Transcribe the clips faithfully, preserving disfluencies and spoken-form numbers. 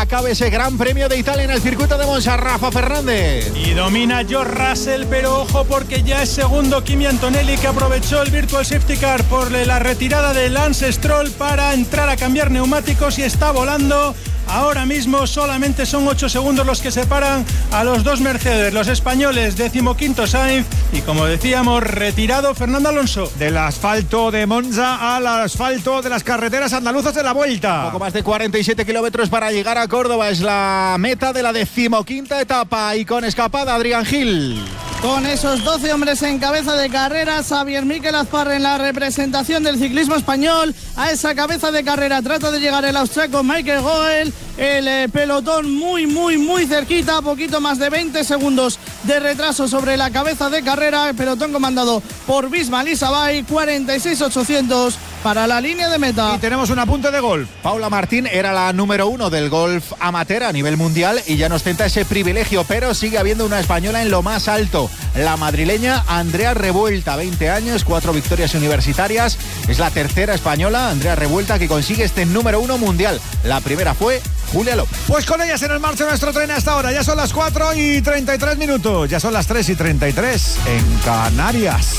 acabe ese Gran Premio de Italia en el circuito de Monza. Rafa Fernández. Y domina George Russell, pero ojo porque ya es segundo Kimi Antonelli, que aprovechó el Virtual Safety Car por la retirada de Lance Stroll para entrar a cambiar neumáticos y está volando. Ahora mismo solamente son ocho segundos los que separan a los dos Mercedes, los españoles, decimoquinto Sainz y, como decíamos, retirado Fernando Alonso. Del asfalto de Monza al asfalto de las carreteras andaluzas de la Vuelta. Poco más de cuarenta y siete kilómetros para llegar a Córdoba. Es la meta de la decimoquinta etapa y con escapada Adrián Gil. Con esos doce hombres en cabeza de carrera, Xavier Miquel Azpar en la representación del ciclismo español. A esa cabeza de carrera trata de llegar el austriaco Michael Goel. El eh, pelotón muy, muy, muy cerquita, poquito más de veinte segundos de retraso sobre la cabeza de carrera. El pelotón comandado por Bismal Isabay, cuarenta y seis ochocientos para la línea de meta. Y tenemos un apunte de golf. Paula Martín era la número uno del golf amateur a nivel mundial y ya no ostenta ese privilegio, pero sigue habiendo una española en lo más alto. La madrileña Andrea Revuelta, veinte años, cuatro victorias universitarias. Es la tercera española, Andrea Revuelta, que consigue este número uno mundial. La primera fue Julia López. Pues con ellas en el marcha nuestro tren hasta ahora. Ya son las cuatro y treinta y tres minutos. Ya son las tres y treinta y tres en Canarias.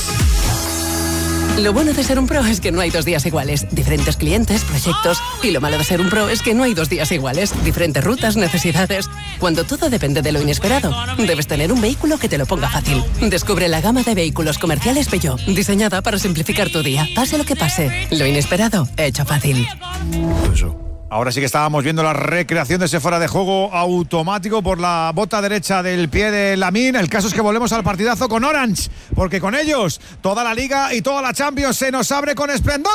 Lo bueno de ser un pro es que no hay dos días iguales. Diferentes clientes, proyectos. Y lo malo de ser un pro es que no hay dos días iguales. Diferentes rutas, necesidades. Cuando todo depende de lo inesperado, debes tener un vehículo que te lo ponga fácil. Descubre la gama de vehículos comerciales Peugeot, diseñada para simplificar tu día. Pase lo que pase, lo inesperado, hecho fácil. Ahora sí que estábamos viendo la recreación de ese fuera de juego automático por la bota derecha del pie de Lamine. El caso es que volvemos al partidazo con Orange, porque con ellos toda la Liga y toda la Champions se nos abre con esplendor,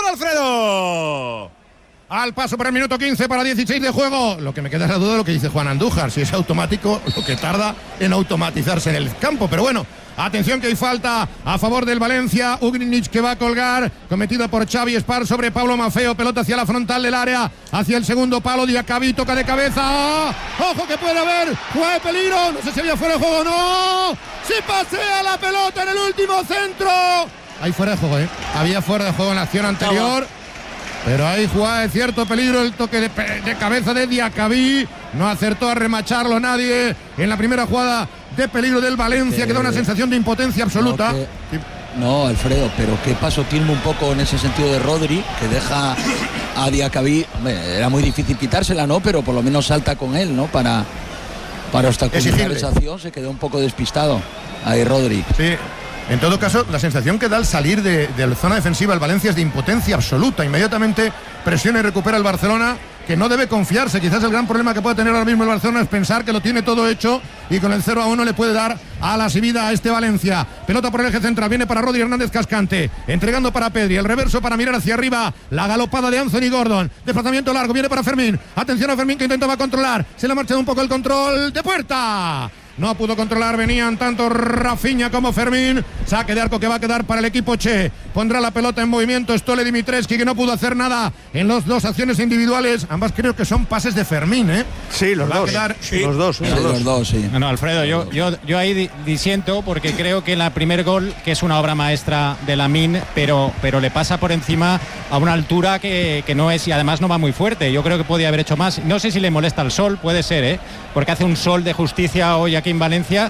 Alfredo. Al paso por el minuto quince para dieciséis de juego. Lo que me queda es la duda de lo que dice Juan Andújar, si es automático, lo que tarda en automatizarse en el campo. Pero bueno, atención que hay falta a favor del Valencia. Ugrinic que va a colgar, cometido por Xavi Espar sobre Pablo Maffeo. Pelota hacia la frontal del área, hacia el segundo palo. Diacabí toca de cabeza. ¡Ojo que puede haber! ¡Juega de peligro! No sé si había fuera de juego o no. ¡Sí pasea la pelota en el último centro! Ahí fuera de juego, ¿eh? Había fuera de juego en la acción anterior. Pero ahí jugaba de cierto peligro el toque de, de cabeza de Diacabí. No acertó a remacharlo nadie en la primera jugada de peligro del Valencia, eh, que da una sensación de impotencia absoluta. No, que, no, Alfredo, pero qué paso tiene un poco en ese sentido de Rodri, que deja a Diacabí. Era muy difícil quitársela, ¿no? Pero por lo menos salta con él, ¿no? Para, para obstaculizar esa acción. Se quedó un poco despistado ahí Rodri. Sí. En todo caso, la sensación que da al salir de, de la zona defensiva el Valencia es de impotencia absoluta. Inmediatamente presiona y recupera el Barcelona, que no debe confiarse. Quizás el gran problema que puede tener ahora mismo el Barcelona es pensar que lo tiene todo hecho y con el cero a uno le puede dar a la subida a este Valencia. Pelota por el eje central, viene para Rodri Hernández Cascante, entregando para Pedri, el reverso para mirar hacia arriba, la galopada de Anthony Gordon, desplazamiento largo, viene para Fermín, atención a Fermín que intentaba controlar, se le ha marchado un poco el control de puerta. No pudo controlar, venían tanto Rafinha como Fermín. Saque de arco que va a quedar para el equipo Che. Pondrá la pelota en movimiento Stole Dimitrescu, que no pudo hacer nada en las dos acciones individuales. Ambas creo que son pases de Fermín, ¿eh? Sí, los va dos. A quedar... sí. Los dos, sí, los dos. Los dos sí. No, no, Alfredo, yo, yo, yo ahí disiento porque creo que la primer gol, que es una obra maestra de Lamine, pero, pero le pasa por encima a una altura que, que no es, y además no va muy fuerte. Yo creo que podía haber hecho más. No sé si le molesta el sol, puede ser, ¿eh? Porque hace un sol de justicia hoy aquí en Valencia.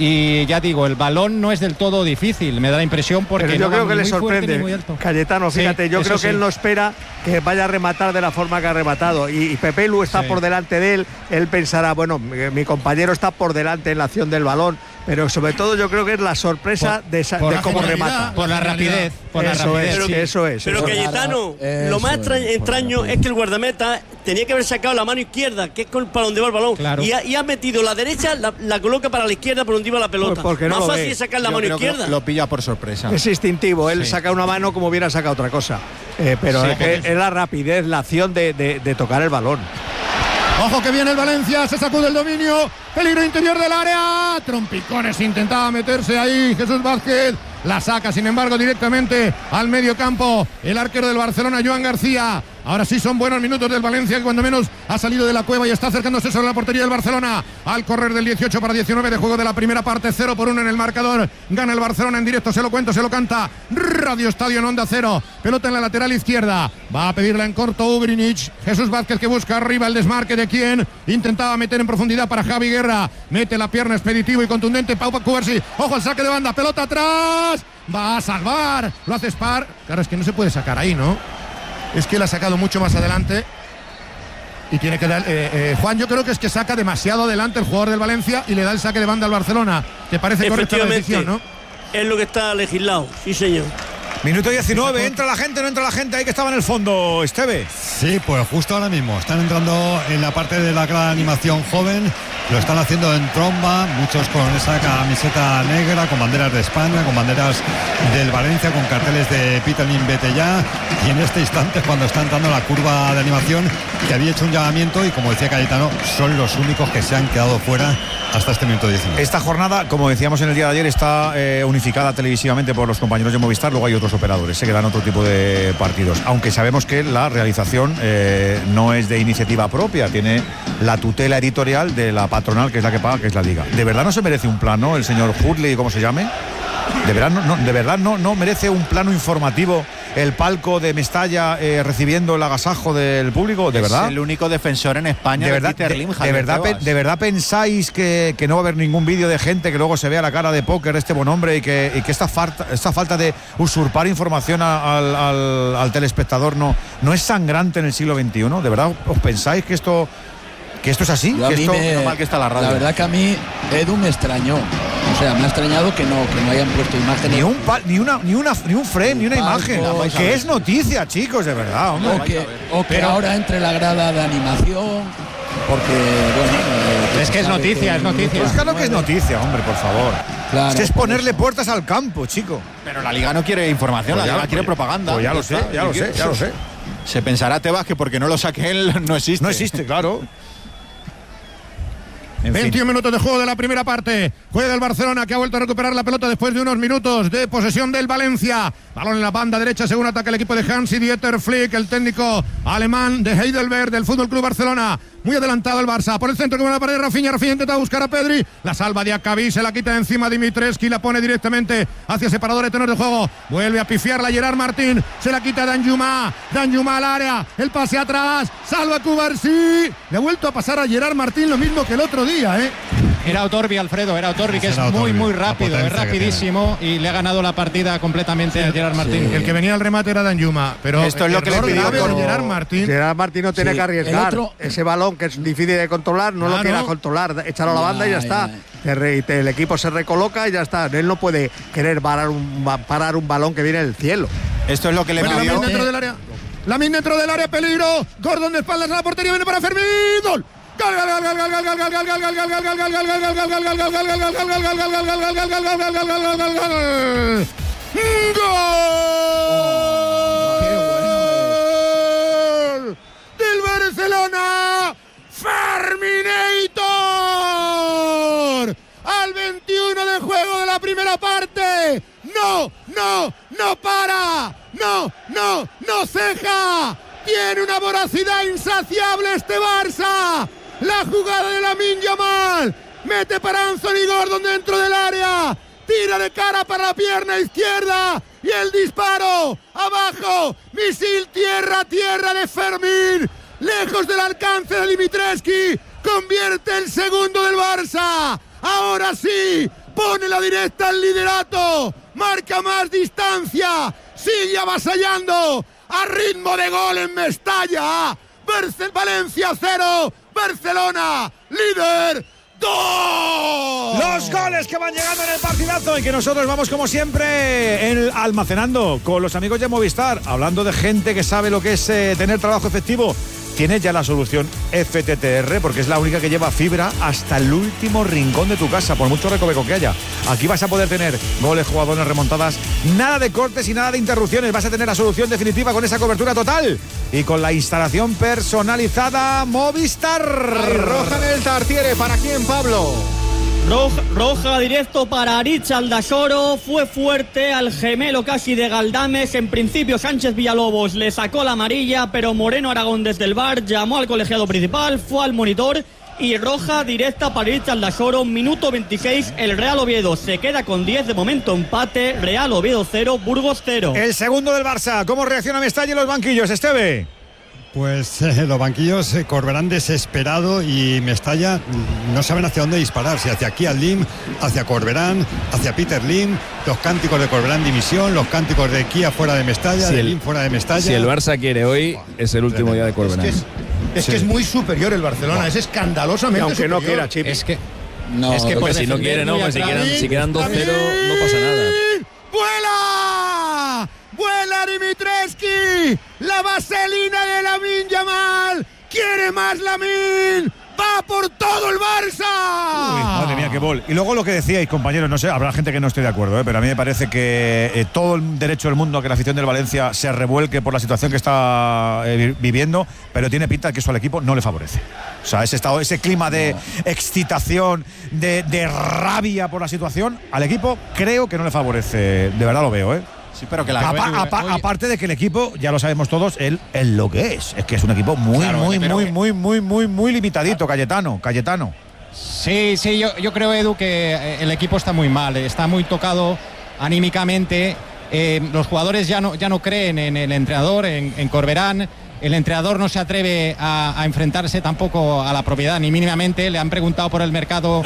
Y ya digo, el balón no es del todo difícil, me da la impresión, porque pero yo no creo va que ni le muy sorprende fuerte ni muy alto. Cayetano, fíjate, sí, yo creo que sí. él no espera que vaya a rematar de la forma que ha rematado, y, y Pepe Lu está sí. por delante de él. Él pensará, bueno, mi, mi compañero está por delante en la acción del balón, pero sobre todo yo creo que es la sorpresa por, de, por de cómo remata. Por la rapidez, por la eso rapidez. Es, sí. eso es. Pero eso Cayetano, es. lo más extraño, extraño es que el guardameta tenía que haber sacado la mano izquierda, que es para donde va el balón, claro. y, ha, y ha metido la derecha, la, la coloca para la izquierda por donde iba la pelota. Pues no más fácil ve. es sacar la Yo mano creo izquierda. Que lo, lo pilla por sorpresa. Es instintivo, él sí. saca una mano como hubiera sacado otra cosa. Eh, pero sí, es, que es la rapidez, la acción de, de, de tocar el balón. Ojo que viene el Valencia, se sacude el dominio, peligro interior del área, trompicones, intentaba meterse ahí Jesús Vázquez, la saca sin embargo directamente al medio campo el arquero del Barcelona, Joan García. Ahora sí son buenos minutos del Valencia, que cuando menos ha salido de la cueva y está acercándose sobre la portería del Barcelona. Al correr del dieciocho para diecinueve de juego de la primera parte, cero por uno en el marcador. Gana el Barcelona en directo, se lo cuento, se lo canta Radio Estadio en Onda Cero. Pelota en la lateral izquierda. Va a pedirla en corto Ugrinic. Jesús Vázquez que busca arriba el desmarque de quien intentaba meter en profundidad para Javi Guerra. Mete la pierna expeditivo y contundente Pau Cubarsí. Ojo al saque de banda, pelota atrás. Va a salvar. Lo hace Spar. Claro, es que no se puede sacar ahí, ¿no? Es que él ha sacado mucho más adelante y tiene que dar eh, eh, Juan, yo creo que es que saca demasiado adelante el jugador del Valencia y le da el saque de banda al Barcelona. ¿Te parece correcta la decisión, no? Es lo que está legislado, sí señor. Minuto diecinueve, entra la gente, no entra la gente, ahí que estaba en el fondo, Esteve. Sí, pues justo ahora mismo están entrando en la parte de la gran animación joven, lo están haciendo en tromba, muchos con esa camiseta negra, con banderas de España, con banderas del Valencia, con carteles de Pitanin vete ya, y en este instante cuando está entrando la curva de animación, que había hecho un llamamiento y como decía Cayetano, son los únicos que se han quedado fuera hasta este minuto diecinueve. Esta jornada, como decíamos en el día de ayer, está eh, unificada televisivamente por los compañeros de Movistar, luego hay otros operadores, se quedan otro tipo de partidos, aunque sabemos que la realización eh, no es de iniciativa propia, tiene la tutela editorial de la patronal, que es la que paga, que es la Liga. ¿De verdad no se merece un plano el señor Hurley, como se llame? ¿De verdad no, no, de verdad no, no merece un plano informativo el palco de Mestalla eh, recibiendo el agasajo del público? ¿De verdad? Es el único defensor en España de, de verdad, Peter de, Lim, de, verdad pe, ¿De verdad pensáis que, que no va a haber ningún vídeo de gente que luego se vea la cara de póker de este buen hombre y que, y que esta, falta, esta falta de usurpar información a, al, al, al telespectador no, no es sangrante en el siglo veintiuno? ¿De verdad os pensáis que esto... que esto es así? Yo a que mí esto, me, no mal que está la radio. La verdad que a mí Edu me extrañó. O sea, me ha extrañado que no, que no hayan puesto imágenes. Ni un pa, ni una ni una ni un frame, ni una imagen. Que es noticia, chicos, de verdad, hombre. O que, o que Pero, ahora entre la grada de animación. Porque, bueno. Eh, es que es noticia, que, es noticia. Pues claro que es noticia, hombre, por favor. Claro, es que es ponerle puertas al campo, chico. Pero la Liga no quiere información, pues la Liga ya, quiere pues, propaganda. Pues ya lo sé, ya lo sé, ya lo sé. Se pensará Tebas que porque no lo saque él no existe. No existe, claro. En veintiún fin. Minutos de juego de la primera parte. Juega el Barcelona, que ha vuelto a recuperar la pelota después de unos minutos de posesión del Valencia. Balón en la banda derecha según ataca el equipo de Hansi-Dieter Flick, el técnico alemán de Heidelberg del Fútbol Club Barcelona. Muy adelantado el Barça. Por el centro, como la pared, Rafinha. Rafinha intenta buscar a Pedri. La salva de Diakabi, se la quita de encima Dimitrescu, la pone directamente hacia separador de tenor de juego. Vuelve a pifiarla Gerard Martín. Se la quita Danjuma. Danjuma al área. El pase atrás. Salva Cubarsí. Le ha vuelto a pasar a Gerard Martín lo mismo que el otro día, ¿eh? Era Otorbi, Alfredo, era Otorbi, que es muy, muy rápido, es rapidísimo y le ha ganado la partida completamente sí, a Gerard Martín. Sí. El que venía al remate era Danjuma, pero esto es lo que le pidió con Gerard Martín. Gerard Martín no tiene sí. que arriesgar. Otro... Ese balón que es difícil de controlar, no claro. lo quiere controlar, echarlo a la banda ya, y ya está. Ya. Te, te, el equipo se recoloca y ya está. Él no puede querer parar un, parar un balón que viene del cielo. Esto es lo que le bueno, pidió. Lamin dentro del área. Lamin dentro del área, peligro. Gordon de espaldas a la portería, viene para Fermín. ¡Gol! ¡Gol, gol, gol, gol, gol, gol, gol, gol, gol, gol, gol, gol, gol del Barcelona! ¡Ferminator! Al veintiuno de juego de la primera parte. ¡No, no, no para! ¡No, no, no ceja! Tiene una voracidad insaciable este Barça. La jugada de Lamine Yamal. Mete para Anthony Gordon dentro del área. Tira de cara para la pierna izquierda. Y el disparo. Abajo. Misil tierra, tierra de Fermín. Lejos del alcance de Dimitrescu. Convierte el segundo del Barça. Ahora sí. Pone la directa al liderato. Marca más distancia. Sigue avasallando. A ritmo de gol en Mestalla. Valencia cero. Barcelona, líder, dos. Los goles que van llegando en el partidazo y que nosotros vamos como siempre en, almacenando con los amigos de Movistar. Hablando de gente que sabe lo que es eh, tener trabajo efectivo. Tienes ya la solución F T T R porque es la única que lleva fibra hasta el último rincón de tu casa, por mucho recoveco que haya. Aquí vas a poder tener goles, jugadores, remontadas, nada de cortes y nada de interrupciones. Vas a tener la solución definitiva con esa cobertura total y con la instalación personalizada Movistar. Roja en el Tartiere. ¿Para quién, Pablo? Roja, roja directo para Aritz Aldasoro, fue fuerte al gemelo casi de Galdames. En principio Sánchez Villalobos le sacó la amarilla, pero Moreno Aragón desde el V A R llamó al colegiado principal, fue al monitor y roja directa para Aritz Aldasoro. Minuto veintiséis, el Real Oviedo se queda con diez, de momento empate, Real Oviedo cero, Burgos cero. El segundo del Barça, ¿cómo reacciona Mestalla en los banquillos, Esteve? Pues eh, los banquillos eh, Corberán desesperado y Mestalla no saben hacia dónde disparar, si hacia Kian Lim, hacia Corberán, hacia Peter Lim, los cánticos de Corberán dimisión, los cánticos de Kia fuera de Mestalla, si de el, Lim fuera de Mestalla. Si el Barça quiere hoy, es el último día de Corberán. Es que es, es, sí. que es muy superior el Barcelona, no. es escandalosamente aunque superior. no quiera, Chip. Es que, no, es que pues, si no quiere, no, pues si quedan, si quedan dos cero, no pasa nada. ¡Vuela! ¡Vuela Dimitrescu! ¡La vaselina de Lamine Yamal! ¡Quiere más Lamine! ¡Va por todo el Barça! Uy, madre mía, qué gol. Y luego lo que decíais, compañeros, no sé, habrá gente que no esté de acuerdo, ¿eh? Pero a mí me parece que eh, todo el derecho del mundo a que la afición del Valencia se revuelque por la situación que está eh, viviendo, pero tiene pinta de que eso al equipo no le favorece. O sea, ese estado, ese clima de no. excitación, de, de rabia por la situación, al equipo creo que no le favorece. De verdad lo veo, ¿eh? Sí, pero que la apa, apa, aparte de que el equipo, ya lo sabemos todos, él es lo que es. Es que es un equipo muy, claro, muy, muy, que... muy, muy, muy, muy limitadito, Cayetano, Cayetano. Sí, sí, yo, yo creo, Edu, que el equipo está muy mal, está muy tocado anímicamente. Eh, los jugadores ya no, ya no creen en el entrenador, en, en Corberán. El entrenador no se atreve a, a enfrentarse tampoco a la propiedad ni mínimamente. Le han preguntado por el mercado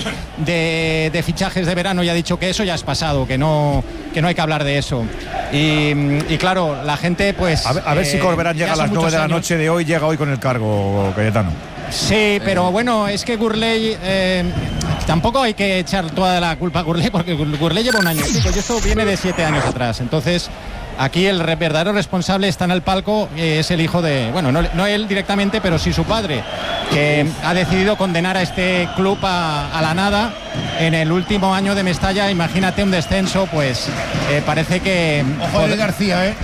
de, de fichajes de verano y ha dicho que eso ya es pasado, que no, que no hay que hablar de eso. Y, y claro, la gente pues... A ver, a ver eh, si Corberán llega a las nueve de la noche de hoy, llega hoy con el cargo, Cayetano. Sí, pero bueno, es que Gurley eh, tampoco hay que echar toda la culpa a Gurley, porque Gurley lleva un año y esto viene de siete años atrás. Entonces... aquí el verdadero responsable está en el palco, eh, es el hijo de, bueno, no, no él directamente, pero sí su padre, que ha decidido condenar a este club a, a la nada en el último año de Mestalla. Imagínate un descenso, pues eh, parece que... Ojo de García, ¿eh?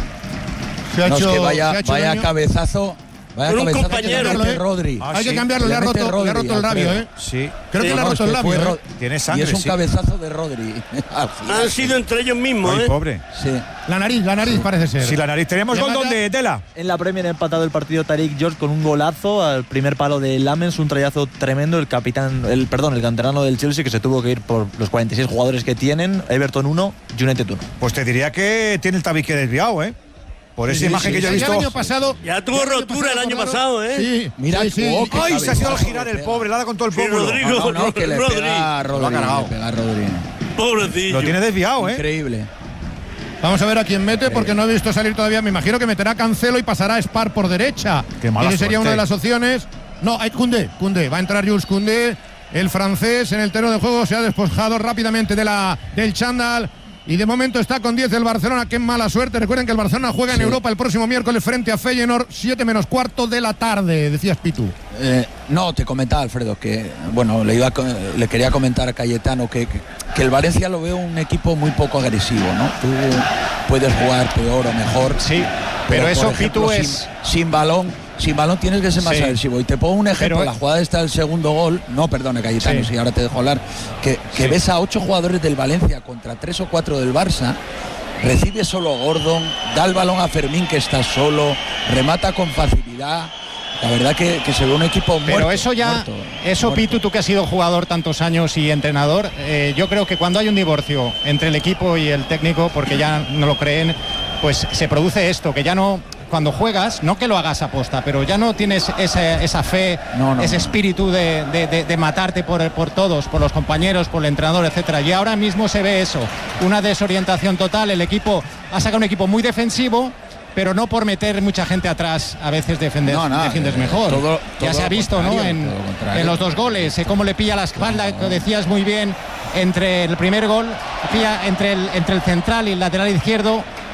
Se ha no, hecho, es que vaya, se ha hecho vaya cabezazo. Vaya Con un cabezazo compañero, que ¿eh? Rodri. Ah, hay que cambiarlo, le, le, ha roto, Rodri, le ha roto el labio, ¿eh? Sí. Creo sí, que le ha roto el labio. ¿eh? Tiene sangre, y es un sí. cabezazo de Rodri. Han sido entre ellos mismos, Ay, ¿eh? pobre. Sí. La nariz, la nariz parece ser. Sí, la nariz. Tenemos gol donde Tela. En la Premier ha empatado el partido Tariq George con un golazo al primer palo de Lamens, un trayazo tremendo. El capitán, el perdón, el canterano del Chelsea, que se tuvo que ir por los cuarenta y seis jugadores que tienen. Everton uno, United uno. Pues te diría que tiene el tabique desviado, ¿eh? Por esa sí, imagen sí, que yo he visto. El año pasado, ya tuvo rotura el año pasado, ¿eh? Sí, mira, sí, sí. Oh, ¡ay! Se ha sido al girar el pobre, le ha dado con todo el sí, pómulo. Rodrigo, no, no, no, que le Rodri. pega a Rodri. Lo ha cargado. Le pega a Rodri. Pobrecillo. Lo tiene desviado, ¿eh? Increíble. Vamos a ver a quién mete, porque no he visto salir todavía. Me imagino que meterá Cancelo y pasará a Spar por derecha. Qué mala Esa sería suerte. una de las opciones. No, hay Koundé, Koundé. Va a entrar Jules Koundé, el francés, en el terreno de juego. Se ha despojado rápidamente de la, del chándal. Y de momento está con diez el Barcelona. Qué mala suerte. Recuerden que el Barcelona juega sí. en Europa el próximo miércoles frente a Feyenoord, siete menos cuarto de la tarde, decías Pitu. Eh, no, te comentaba, Alfredo, que bueno, le iba a, le quería comentar a Cayetano que, que, que el Valencia lo veo un equipo muy poco agresivo, ¿no? Tú puedes jugar peor o mejor. Sí, pero, pero eso, ejemplo, Pitu, sin, es... sin balón. Sin balón tienes que ser más sí. agresivo. Y te pongo un ejemplo, pero... la jugada está el segundo gol. No, perdone, Cayetano, sí. si ahora te dejo hablar. Que, que sí. ves a ocho jugadores del Valencia contra tres o cuatro del Barça. Recibe solo Gordon, da el balón a Fermín, que está solo, remata con facilidad. La verdad que, que se ve un equipo muerto. Pero eso ya, muerto, eso muerto. Pitu, tú que has sido jugador tantos años y entrenador, eh, yo creo que cuando hay un divorcio entre el equipo y el técnico, porque ya no lo creen, pues se produce esto, que ya no... Cuando juegas, no que lo hagas aposta, pero ya no tienes esa, esa fe, no, no, ese espíritu de, de, de, de matarte por, por todos, por los compañeros, por el entrenador, etcétera. Y ahora mismo se ve eso, una desorientación total. El equipo ha sacado un equipo muy defensivo, pero no por meter mucha gente atrás, a veces defender, no, no, defiendes eh, mejor. Todo, ya todo se ha visto, ¿no? En, en los dos goles, eh, cómo le pilla la espalda, que decías muy bien, entre el primer gol, pilla entre el, entre el central y el lateral izquierdo.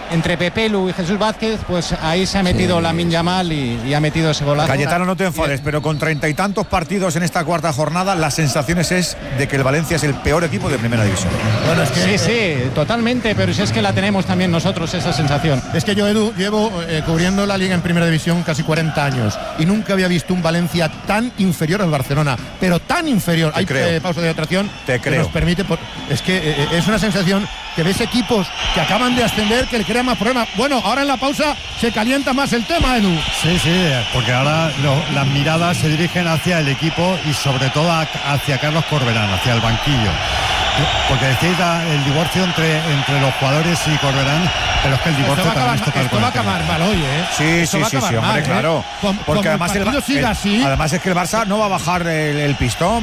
entre Pepelu y Jesús Vázquez, pues ahí se ha metido sí. Lamine Yamal y, y ha metido ese golazo. Cayetano, no te enfades, pero con treinta y tantos partidos en esta cuarta jornada, las sensaciones es de que el Valencia es el peor equipo de primera división. Bueno, es que, sí, sí, totalmente, pero si es que la tenemos también nosotros, esa sensación. Es que yo, Edu, llevo eh, cubriendo la Liga en primera división casi cuarenta años y nunca había visto un Valencia tan inferior al Barcelona, pero tan inferior. Te Hay creo. Eh, pausa de atracción Te que creo. nos permite. Por, es que eh, es una sensación que ves equipos que acaban de ascender que le crean más problemas. Bueno, ahora en la pausa se calienta más el tema, Edu. Sí, sí, porque ahora lo, las miradas se dirigen hacia el equipo y sobre todo a, hacia Carlos Corberán, hacia el banquillo. Porque decís la, el divorcio entre, entre los jugadores y Corberán, pero es que el divorcio esto va también a está esto va a acabar mal hoy, ¿eh? Sí, esto sí, va a sí, sí, mal, hombre, ¿eh? claro. Con, porque además el, el, el, el, siga así. además es que el Barça no va a bajar el, el pistón.